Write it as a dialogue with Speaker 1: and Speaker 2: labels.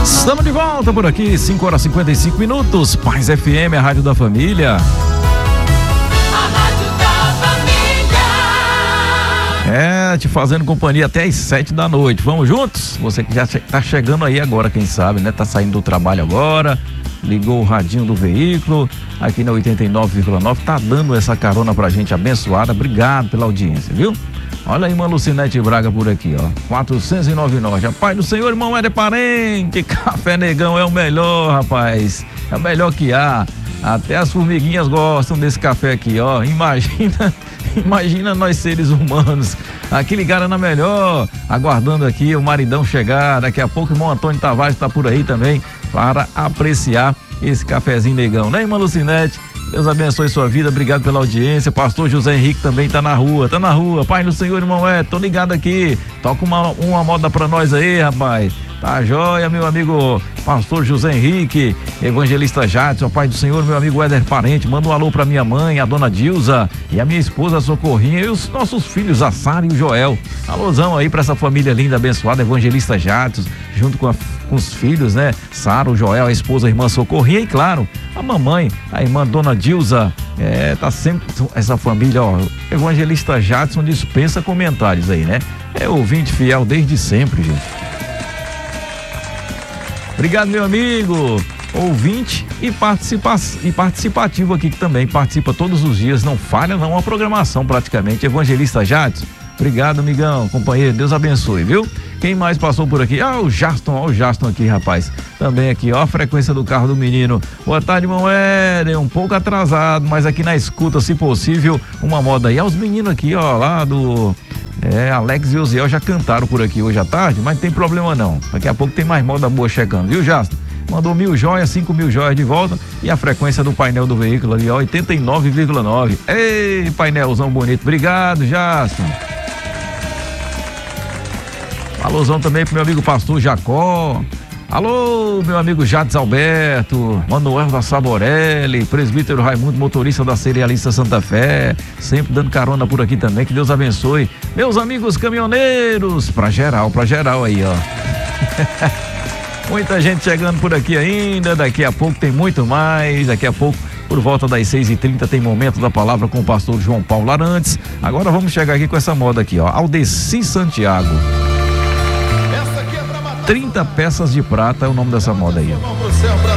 Speaker 1: Estamos de volta por aqui, 5 horas e 55 minutos. Paz FM, a rádio da família.
Speaker 2: A rádio da família.
Speaker 1: Te fazendo companhia até às 7 da noite. Vamos juntos? Você que já tá chegando aí agora, quem sabe, né? Tá saindo do trabalho agora, ligou o radinho do veículo, aqui na 89,9, tá dando essa carona pra gente abençoada. Obrigado pela audiência, viu? Olha aí, irmã Lucinete Braga por aqui, ó. 409. Pai do Senhor, irmão Éder Parente, Café Negão é o melhor, rapaz. É o melhor que há. Até as formiguinhas gostam desse café aqui, ó. Imagina nós seres humanos. Aqui ligaram na melhor, aguardando aqui o maridão chegar. Daqui a pouco o irmão Antônio Tavares tá por aí também para apreciar esse cafezinho negão, né, irmã Lucinete? Deus abençoe sua vida, obrigado pela audiência. Pastor José Henrique também tá na rua. Pai do Senhor, irmão tô ligado aqui. Toca uma moda pra nós aí, rapaz. Tá joia, meu amigo Pastor José Henrique, Evangelista Jadson, Pai do Senhor, meu amigo Éder Parente. Manda um alô pra minha mãe, a dona Dilza, e a minha esposa Socorrinha, e os nossos filhos, a Sara e o Joel. Alôzão aí pra essa família linda, abençoada, Evangelista Jadson, junto com os filhos, né? Sara, o Joel, a esposa, a irmã Socorrinha e, claro, a mamãe, a irmã dona Dilza. Tá sempre essa família, ó. Evangelista Jadson dispensa comentários aí, né? É ouvinte fiel desde sempre, gente. Obrigado, meu amigo, ouvinte e participativo aqui, que também participa todos os dias, não falha não a programação praticamente. Evangelista Jadson, obrigado, amigão, companheiro, Deus abençoe, viu? Quem mais passou por aqui? O Jaston aqui, rapaz, também aqui, ó, a frequência do carro do menino. Boa tarde, irmão Éder, um pouco atrasado, mas aqui na escuta, se possível, uma moda aí. Os meninos aqui, ó, lá do... Alex e Osiel já cantaram por aqui hoje à tarde, mas não tem problema não. Daqui a pouco tem mais moda boa chegando, viu, Jaston? Mandou 1.000 joias, 5.000 joias de volta, e a frequência do painel do veículo ali, ó, 89,9. Ei, painelzão bonito. Obrigado, Jaston. Alôzão também pro meu amigo Pastor Jacó. Alô, meu amigo Jades Alberto, Manuel da Saborelli, presbítero Raimundo, motorista da Cerealista Santa Fé, sempre dando carona por aqui também, que Deus abençoe. Meus amigos caminhoneiros, pra geral aí, ó. Muita gente chegando por aqui ainda, daqui a pouco tem muito mais, daqui a pouco, por volta das 6h30, tem Momento da Palavra com o pastor João Paulo Arantes. Agora vamos chegar aqui com essa moda aqui, ó, Aldeci Santiago. 30 peças de prata é o nome dessa moda aí, ó.